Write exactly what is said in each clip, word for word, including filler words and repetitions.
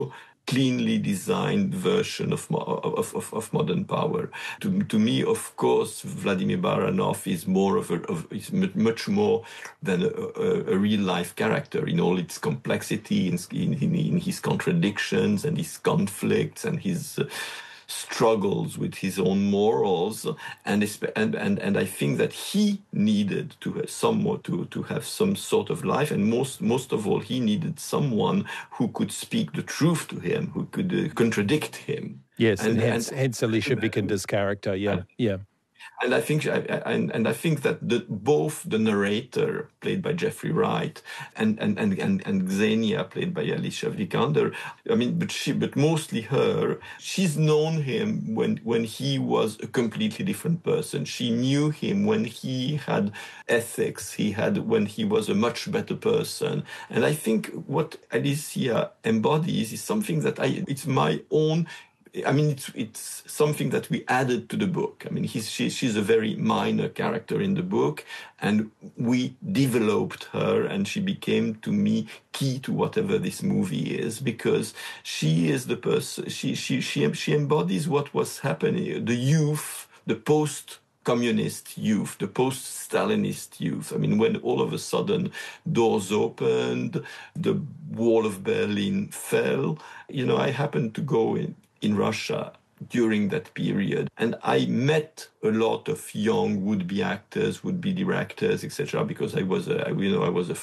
cleanly designed version of, of, of, of modern power. To, to me, of course, Vladimir Baranov is more of a, of, is much more than a, a, a real-life character in all its complexity, in, in, in his contradictions and his conflicts and his uh, struggles with his own morals, and and and, and I think that he needed to have somewhat to, to have some sort of life, and most most of all, he needed someone who could speak the truth to him, who could uh, contradict him. Yes, and, and hence, and, hence Alicia Vikander's character. Yeah, and, yeah. And I think, and, and I think that the, both the narrator, played by Jeffrey Wright, and and, and, and and Xenia, played by Alicia Vikander, I mean, but she, but mostly her, she's known him when when he was a completely different person. She knew him when he had ethics. He had when he was a much better person. And I think what Alicia embodies is something that I, it's my own. I mean, it's it's something that we added to the book. I mean, he's, she, she's a very minor character in the book, and we developed her, and she became, to me, key to whatever this movie is, because she is the person, she she she she embodies what was happening, the youth, the post communist youth, the post-Stalinist youth. I mean, when all of a sudden doors opened, the wall of Berlin fell. You know, I happened to go in. in Russia during that period. And I met a lot of young would-be actors, would-be directors, et cetera, because I was a, you know, I was a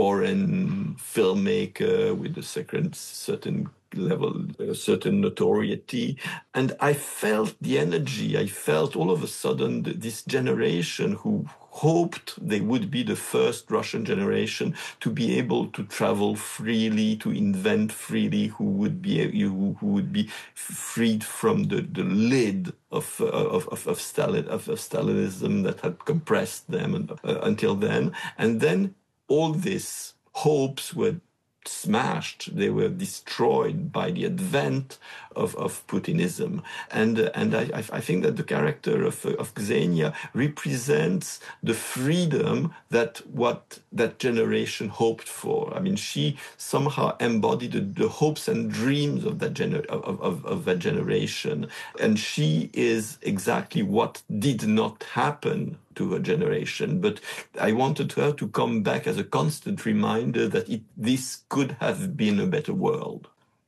foreign filmmaker with a certain, certain level, a certain notoriety. And I felt the energy. I felt all of a sudden this generation who hoped they would be the first Russian generation to be able to travel freely, to invent freely, who would be who, who would be freed from the, the lid of of of, of, Stalin, of of Stalinism that had compressed them and, uh, until then. And then all these hopes were smashed, they were destroyed by the advent of, of Putinism. And uh, and I, I think that the character of, of Xenia represents the freedom that what that generation hoped for. I mean, she somehow embodied the, the hopes and dreams of that, gener- of, of, of that generation. And she is exactly what did not happen to her generation. But I wanted her to come back as a constant reminder that it, this could have been a better world.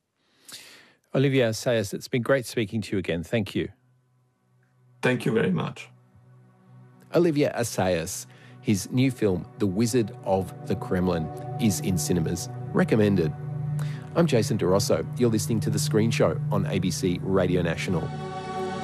Olivier Assayas, it's been great speaking to you again. Thank you. Thank you very much. Olivier Assayas, his new film, The Wizard of the Kremlin, is in cinemas. Recommended. I'm Jason DeRosso. You're listening to The Screen Show on A B C Radio National.